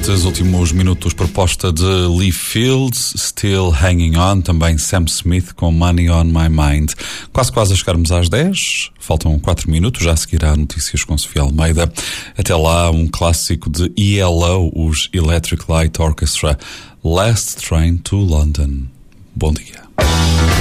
Nestes últimos minutos, proposta de Lee Fields, Still Hanging On, também Sam Smith com Money on My Mind. Quase a chegarmos às 10, faltam 4 minutos, já seguirá notícias com Sofia Almeida. Até lá, um clássico de ELO, os Electric Light Orchestra, Last Train to London. Bom dia.